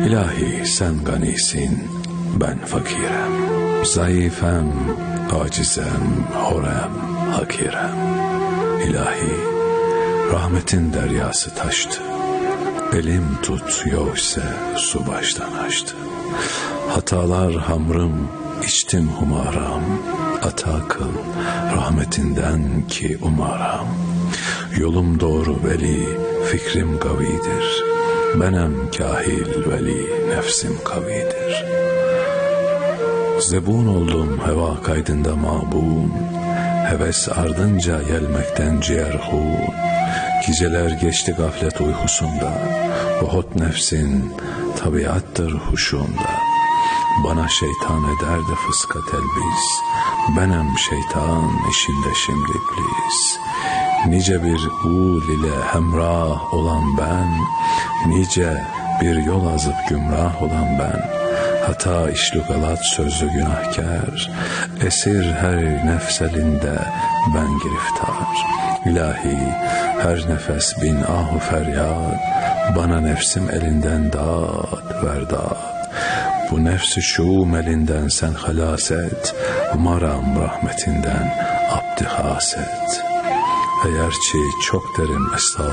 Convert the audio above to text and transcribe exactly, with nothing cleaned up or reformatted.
İlahi sen ganisin, ben fakirem. Zayıfem, acizem, horem, hakirem. İlahi, rahmetin deryası taştı. Elim tut yoksa su baştan açtı. Hatalar hamrım, içtim humaram. Ata kıl rahmetinden ki umaram. Yolum doğru veli, fikrim kavidir. Benem kahil veli, nefsim kavidir. Zebun oldum heva kaydında mabun. Heves ardınca gelmekten ciğerhun. Geceler geçti gaflet uykusunda. Vahut nefsin tabiattır huşunda. Bana şeytan ederdi fıska telbis. Benem şeytan işinde şimdi iblis. Nice bir ul ile hemrah olan ben, nice bir yol azıp gümrah olan ben, hata işli galat sözlü günahkar, esir her nefselinde ben giriftar. İlahi her nefes bin ahu feryat, bana nefsim elinden dağıt ver dağıt. Bu nefsi şuum elinden sen halas et, umaram rahmetinden abdi haset. Eğer ki çok derim estağfurullah.